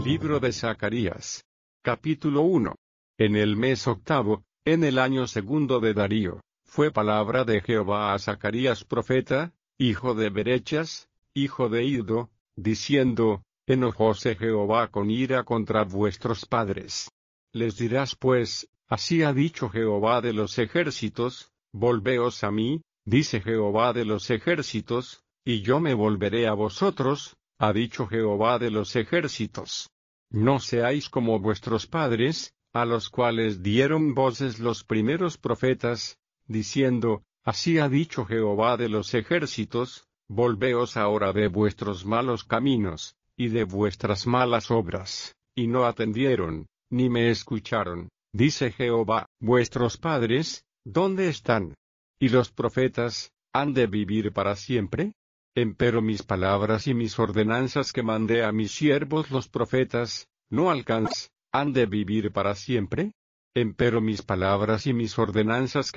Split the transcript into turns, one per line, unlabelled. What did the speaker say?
Libro de Zacarías. Capítulo 1. En el mes octavo, en el año segundo de Darío, fue palabra de Jehová a Zacarías profeta, hijo de Berechas, hijo de Iddo, diciendo: Enojóse Jehová con ira contra vuestros padres. Les dirás pues: Así ha dicho Jehová de los ejércitos, volveos a mí, dice Jehová de los ejércitos, y yo me volveré a vosotros, ha dicho Jehová de los ejércitos. No seáis como vuestros padres, a los cuales dieron voces los primeros profetas, diciendo: Así ha dicho Jehová de los ejércitos, volveos ahora de vuestros malos caminos, y de vuestras malas obras, y no atendieron, ni me escucharon, dice Jehová. Vuestros padres, ¿dónde están? ¿Y los profetas, han de vivir para siempre? Empero mis palabras y mis ordenanzas que mandé a mis siervos los profetas, ¿no han de vivir para siempre? Empero mis palabras y mis ordenanzas